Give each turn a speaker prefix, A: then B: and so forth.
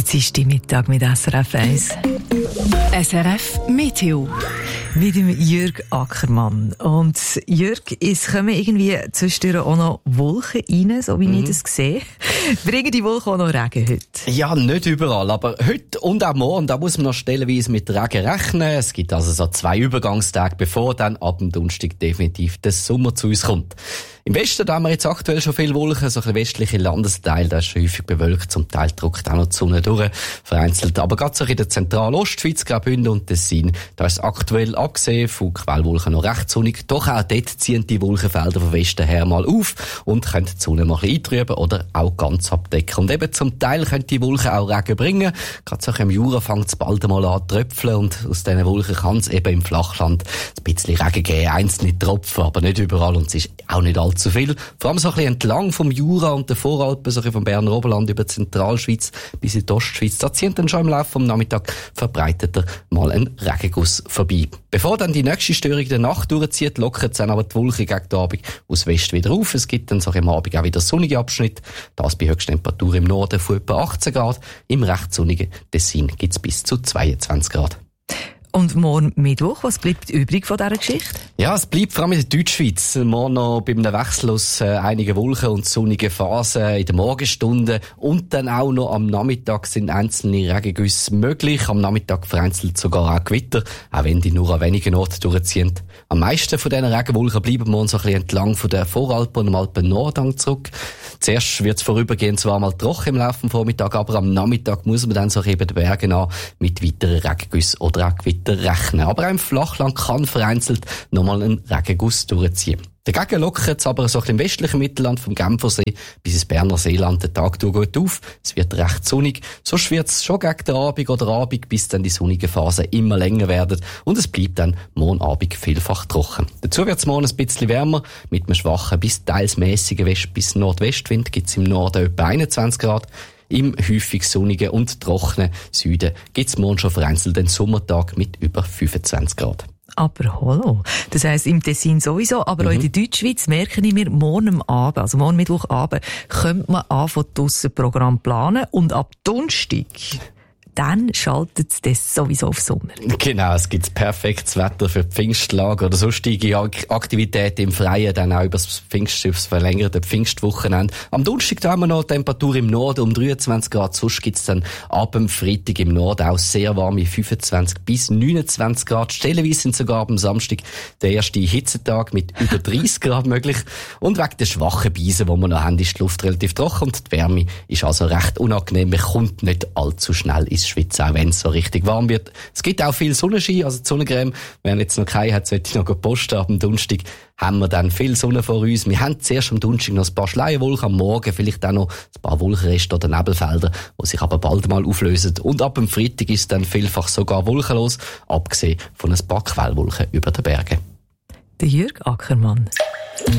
A: Dienstagmittag mit SRF 1.
B: SRF Meteo.
A: Mit dem Jürg Ackermann. Und Jürg, es kommen irgendwie zwischendurch auch noch Wolken rein, so wie ich das sehe. Bringen die Wolken auch noch Regen heute?
C: Ja, nicht überall, aber heute und auch morgen, da muss man noch stellenweise mit Regen rechnen. Es gibt also so 2 Übergangstage, bevor dann ab dem Donnerstag definitiv der Sommer zu uns kommt. Im Westen, da haben wir jetzt aktuell schon viele Wolken, so ein westliche Landesteil, da ist schon häufig bewölkt, zum Teil drückt auch noch die Sonne durch, vereinzelt. Aber gerade so in der Zentralostschweiz, Graubünden und Tessin, da ist es aktuell, abgesehen von Quellwolken, noch recht sonnig. Doch auch dort ziehen die Wolkenfelder von Westen her mal auf und können die Sonne mal ein bisschen eintrüben oder auch ganz abdecken. Und eben zum Teil können die Wolken auch Regen bringen. Gerade so im Jura fängt es bald mal an zu tröpfeln und aus diesen Wolken kann es eben im Flachland ein bisschen Regen geben, einzelne Tropfen, aber nicht überall und es ist auch nicht allzu viel. Vor allem so ein bisschen entlang vom Jura und der Voralpen, so ein bisschen vom Berner Oberland über die Zentralschweiz bis in die Ostschweiz. Da zieht dann schon im Laufe des Nachmittags verbreiteter mal ein Regenguss vorbei. Bevor dann die nächste Störung der Nacht durchzieht, lockert es dann aber die Wolken gegen den Abend aus West wieder auf. Es gibt dann so am Abend auch wieder sonnige Abschnitte. Das bei Höchsttemperaturen im Norden von etwa 18 Grad. Im recht sonnigen Tessin gibt es bis zu 22 Grad.
A: Und morgen Mittwoch, was bleibt übrig von dieser Geschichte?
C: Ja, es bleibt vor allem in der Deutschschweiz. Morgen noch bei einem Wechsel aus einigen Wolken und sonnigen Phasen in der Morgenstunde. Und dann auch noch am Nachmittag sind einzelne Regengüsse möglich. Am Nachmittag vereinzelt sogar auch Gewitter, auch wenn die nur an wenigen Orten durchziehen. Am meisten von diesen Regenwolken bleiben morgen so ein bisschen entlang von der Voralpen und dem Alpen-Nordhang zurück. Zuerst wird es vorübergehend zwar mal trocken im Laufe des Vormittags, aber am Nachmittag muss man dann so eben den Bergen an mit weiteren Regengüssen oder auch Gewitter rechnen. Aber auch im Flachland kann vereinzelt nochmal ein Regenguss durchziehen. Dagegen lockert es aber so im westlichen Mittelland vom Genfersee bis ins Berner Seeland den Tag durch gut auf. Es wird recht sonnig. Sonst wird es schon gegen den Abend bis dann die sonnigen Phasen immer länger werden. Und es bleibt dann morgen Abend vielfach trocken. Dazu wird es morgen ein bisschen wärmer. Mit einem schwachen bis teils mäßigen West- bis Nordwestwind gibt es im Norden etwa 21 Grad. Im häufig sonnigen und trockenen Süden gibt es morgen schon vereinzelt den Sommertag mit über 25 Grad.
A: Aber hallo. Das heisst, im Tessin sowieso, aber auch in der Deutschschweiz merke ich mir, morgen am Abend, also morgen Mittwochabend, könnte man anfangen, draussen Programm planen und ab Donnerstag dann schaltet es das sowieso auf Sommer.
C: Genau, es gibt perfektes Wetter für Pfingstlager oder sonstige Aktivitäten im Freien, dann auch über das aufs verlängerte Pfingstwochenende. Am Donnerstag haben wir noch Temperatur im Norden um 23 Grad, sonst gibt es dann ab dem Freitag im Norden auch sehr warme 25 bis 29 Grad. Stellenweise sind sogar am Samstag der erste Hitzetag mit über 30 Grad möglich. Und wegen der schwachen Beisen, die wir noch haben, ist die Luft relativ trocken und die Wärme ist also recht unangenehm. Man kommt nicht allzu schnell ins Schweiz, auch wenn es so richtig warm wird. Es gibt auch viel Sonnenschein, also die Sonnencreme. Wer jetzt noch keine hat, sollte ich noch posten. Ab dem Donnerstag haben wir dann viel Sonne vor uns. Wir haben zuerst am Donnerstag noch ein paar Schleierwolken, am Morgen vielleicht auch noch ein paar Wolkenreste oder Nebelfelder, die sich aber bald mal auflösen. Und ab dem Freitag ist dann vielfach sogar wolkenlos, abgesehen von ein paar Quellwolken über den Bergen.
A: Der Jürg Ackermann.